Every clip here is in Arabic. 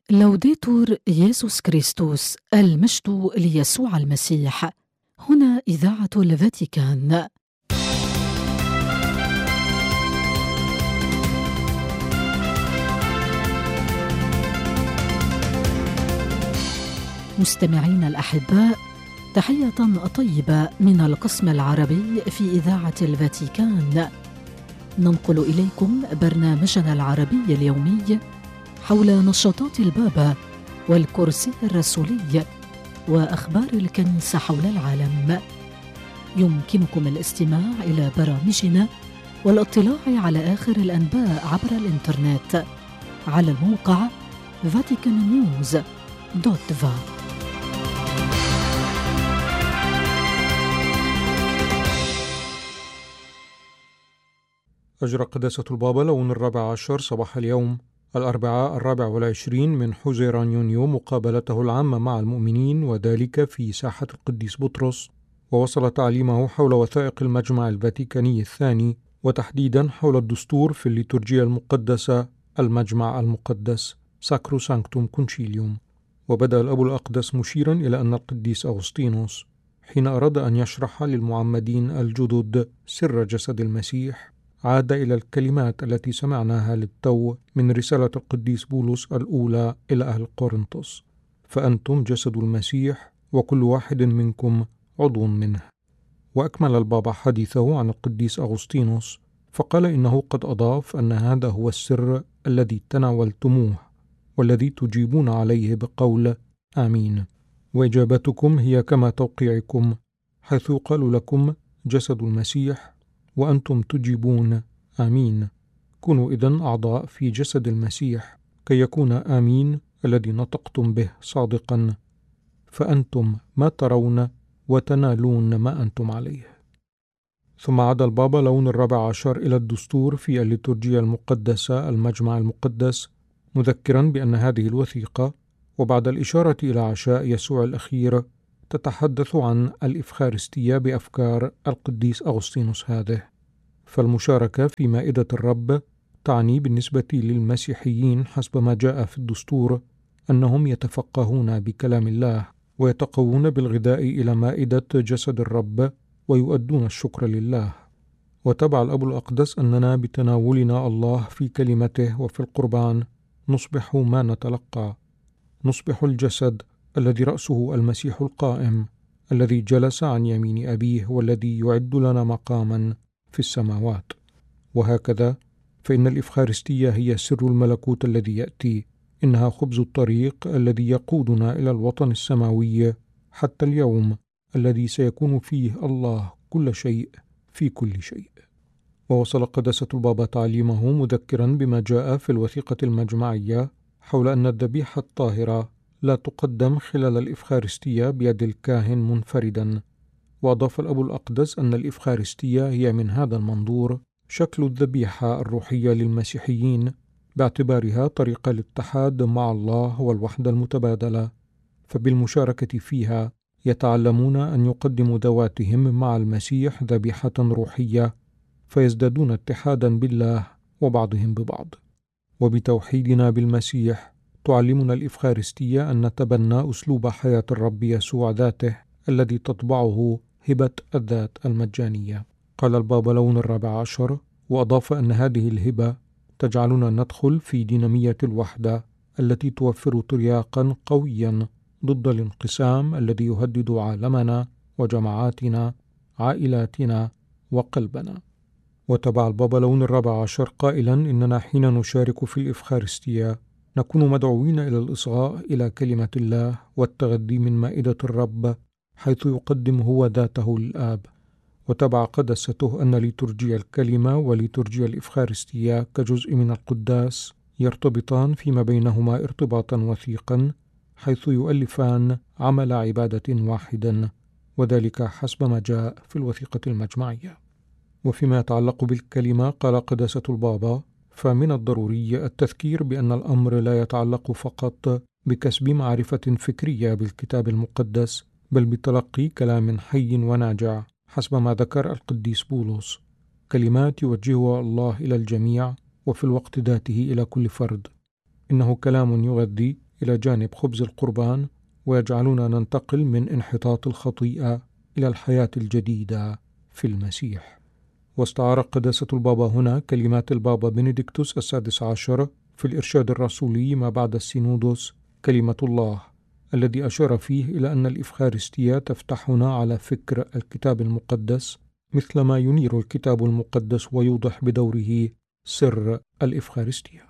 لوديتور يسوع كريستوس، المجد ليسوع المسيح. هنا إذاعة الفاتيكان. مستمعين الأحباء، تحية طيبة من القسم العربي في إذاعة الفاتيكان. ننقل إليكم برنامجنا العربي اليومي حول نشاطات البابا والكرسي الرسولي وأخبار الكنيسة حول العالم. يمكنكم الاستماع إلى برامجنا والاطلاع على آخر الأنباء عبر الإنترنت على الموقع vaticannews.va. أجرى قداسة البابا لون 14 صباح اليوم الأربعاء 24 من حزيران يونيو مقابلته العامة مع المؤمنين، وذلك في ساحة القديس بطرس، ووصل تعليمه حول وثائق المجمع الفاتيكاني الثاني، وتحديدا حول الدستور في الليتورجية المقدسة المجمع المقدس ساكرو سانكتوم كونشيليوم. وبدأ الأب الأقدس مشيرا إلى أن القديس أغسطينوس حين أراد أن يشرح للمعمدين الجدد سر جسد المسيح عاد إلى الكلمات التي سمعناها للتو من رسالة القديس بولس الأولى إلى أهل قرنطس: فأنتم جسد المسيح وكل واحد منكم عضو منه. وأكمل البابا حديثه عن القديس أغسطينوس فقال إنه قد أضاف أن هذا هو السر الذي تناولتموه والذي تجيبون عليه بقول آمين، وإجابتكم هي كما توقيعكم، حيث يقال لكم جسد المسيح وأنتم تجيبون آمين. كونوا إذن أعضاء في جسد المسيح كي يكون آمين الذي نطقتم به صادقا، فأنتم ما ترون وتنالون ما أنتم عليه. ثم عاد البابا لون 14 إلى الدستور في الليتورجية المقدسة المجمع المقدس، مذكرا بأن هذه الوثيقة وبعد الإشارة إلى عشاء يسوع الأخير تتحدث عن الإفخارستية بأفكار القديس أغسطينوس هذه. فالمشاركة في مائدة الرب تعني بالنسبة للمسيحيين حسب ما جاء في الدستور أنهم يتفقهون بكلام الله ويتقوون بالغذاء إلى مائدة جسد الرب ويؤدون الشكر لله. وتبع الأب الأقدس أننا بتناولنا الله في كلمته وفي القربان نصبح ما نتلقى، نصبح الجسد الذي رأسه المسيح القائم الذي جلس عن يمين أبيه والذي يعد لنا مقاما في السماوات. وهكذا فإن الإفخارستية هي سر الملكوت الذي يأتي، إنها خبز الطريق الذي يقودنا إلى الوطن السماوي حتى اليوم الذي سيكون فيه الله كل شيء في كل شيء. ووصل قداسة البابا تعليمه مذكرا بما جاء في الوثيقة المجمعية حول أن الذبيحة الطاهرة لا تقدم خلال الإفخارستية بيد الكاهن منفردا. وأضاف الأب الأقدس أن الإفخارستية هي من هذا المنظور شكل الذبيحة الروحية للمسيحيين، باعتبارها طريقة الاتحاد مع الله والوحدة المتبادلة، فبالمشاركة فيها يتعلمون أن يقدموا ذواتهم مع المسيح ذبيحة روحية، فيزدادون اتحادا بالله وبعضهم ببعض. وبتوحيدنا بالمسيح تعلمنا الإفخارستية أن نتبنى أسلوب حياة الرب يسوع ذاته الذي تطبعه هبة الذات المجانية. قال البابا لون 14 وأضاف أن هذه الهبة تجعلنا ندخل في دينامية الوحدة التي توفر ترياقا قويا ضد الانقسام الذي يهدد عالمنا وجماعاتنا، عائلاتنا وقلبنا. وتبع البابا لون 14 قائلا إننا حين نشارك في الإفخارستية نكون مدعوين إلى الإصغاء إلى كلمة الله والتغذي من مائدة الرب حيث يقدم هو ذاته للآب. وتبع قدسته أن ليتورجيا الكلمة وليتورجيا الإفخارستية كجزء من القداس يرتبطان فيما بينهما ارتباطا وثيقا، حيث يؤلفان عمل عبادة واحدا، وذلك حسب ما جاء في الوثيقة المجمعية. وفيما يتعلق بالكلمة قال قداسة البابا: فمن الضروري التذكير بأن الأمر لا يتعلق فقط بكسب معرفة فكرية بالكتاب المقدس، بل بتلقي كلام حي وناجع حسب ما ذكر القديس بولس، كلمات يوجهها الله إلى الجميع وفي الوقت ذاته إلى كل فرد. إنه كلام يغذي إلى جانب خبز القربان، ويجعلنا ننتقل من انحطاط الخطيئة إلى الحياة الجديدة في المسيح. واستعار قداسة البابا هنا كلمات البابا بنديكتوس السادس عشر في الإرشاد الرسولي ما بعد السينودوس كلمة الله، الذي أشار فيه إلى أن الإفخارستية تفتحنا على فكر الكتاب المقدس مثلما ينير الكتاب المقدس ويوضح بدوره سر الإفخارستية.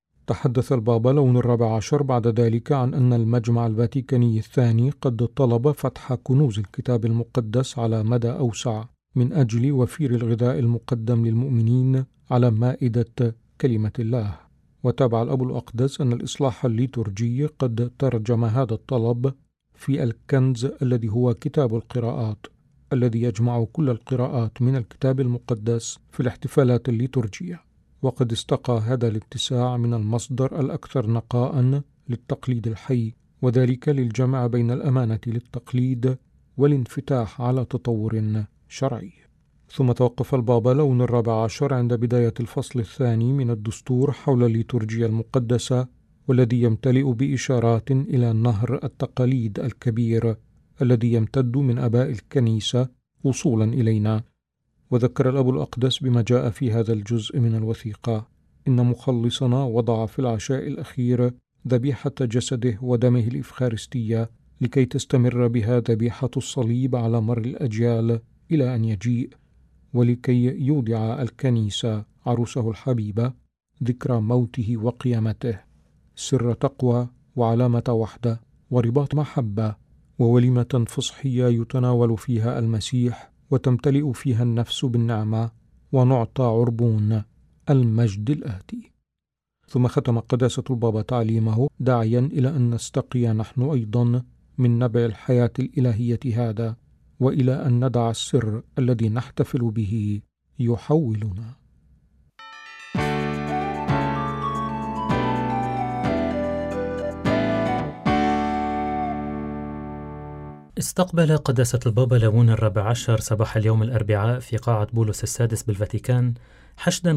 تحدث البابا لون الرابع عشر بعد ذلك عن أن المجمع الفاتيكاني الثاني قد طلب فتح كنوز الكتاب المقدس على مدى أوسع من أجل وفير الغذاء المقدم للمؤمنين على مائدة كلمة الله. وتابع الأب الأقدس أن الإصلاح الليتورجي قد ترجم هذا الطلب في الكنز الذي هو كتاب القراءات، الذي يجمع كل القراءات من الكتاب المقدس في الاحتفالات الليتورجية. وقد استقى هذا الاتساع من المصدر الأكثر نقاء للتقليد الحي، وذلك للجمع بين الأمانة للتقليد والانفتاح على تطور شرعي. ثم توقف البابا لون الرابع عشر عند بداية الفصل الثاني من الدستور حول الليتورجية المقدسة، والذي يمتلئ بإشارات إلى نهر التقاليد الكبير الذي يمتد من آباء الكنيسة وصولا إلينا. وذكر الأب الأقدس بما جاء في هذا الجزء من الوثيقة: إن مخلصنا وضع في العشاء الأخير ذبيحة جسده ودمه الإفخارستية لكي تستمر بها ذبيحة الصليب على مر الأجيال إلى أن يجيء، ولكي يودع الكنيسة عروسه الحبيبة ذكرى موته وقيامته، سر تقوى وعلامة وحدة ورباط محبة، ووليمة فصحية يتناول فيها المسيح وتمتلئ فيها النفس بالنعمة، ونعطى عربون المجد الآتي. ثم ختم قداسة البابا تعليمه داعيا إلى أن نستقي نحن أيضا من نبع الحياة الإلهية هذا، وإلى أن ندع السر الذي نحتفل به يحولنا. استقبل قداسة البابا لون الرابع عشر صباح اليوم الأربعاء في قاعة بولس السادس بالفاتيكان حشدا